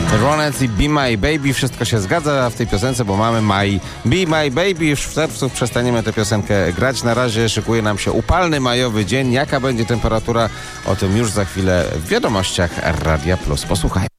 Ronettes i Be My Baby, wszystko się zgadza w tej piosence, bo mamy Be My Baby. Już w czerwcu przestaniemy tę piosenkę grać. Na razie szykuje nam się upalny majowy dzień. Jaka będzie temperatura? O tym już za chwilę w wiadomościach Radia Plus. Posłuchaj.